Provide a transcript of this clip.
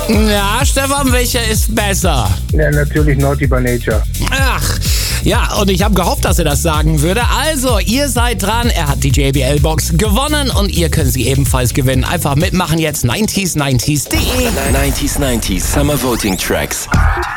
Ja, Stefan, welcher ist besser? Ja, natürlich Naughty by Nature. Ach, ja, und ich habe gehofft, dass er das sagen würde. Also, ihr seid dran. Er hat die JBL-Box gewonnen und ihr könnt sie ebenfalls gewinnen. Einfach mitmachen jetzt 90s90s.de. 90s Summer Voting Tracks.